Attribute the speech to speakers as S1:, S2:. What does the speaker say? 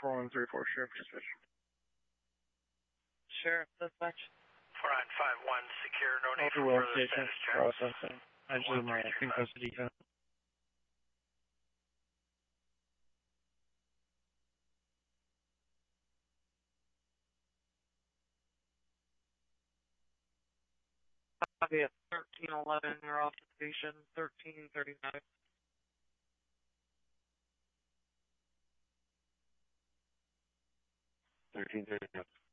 S1: 4134, Sheriff Dispatch.
S2: Sheriff Dispatch.
S3: 4951, secure, no need for
S1: Well,
S3: further status checks.
S1: Processing. I just have my custody gun.
S2: Copy at 1311, you're off the station, 1339.
S4: 1339.